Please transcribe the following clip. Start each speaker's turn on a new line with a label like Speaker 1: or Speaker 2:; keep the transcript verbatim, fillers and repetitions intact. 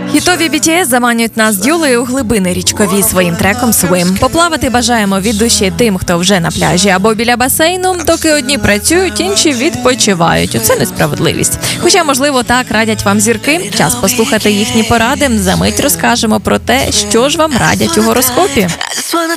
Speaker 1: Хітові бі ті ес заманюють нас з Юлею у глибини річкові своїм треком «Swim». Поплавати бажаємо від душі тим, хто вже на пляжі або біля басейну, доки одні працюють, інші відпочивають. Оце несправедливість. Хоча, можливо, так радять вам зірки. Час послухати їхні поради. Замить розкажемо про те, що ж вам радять у гороскопі.
Speaker 2: I just wanna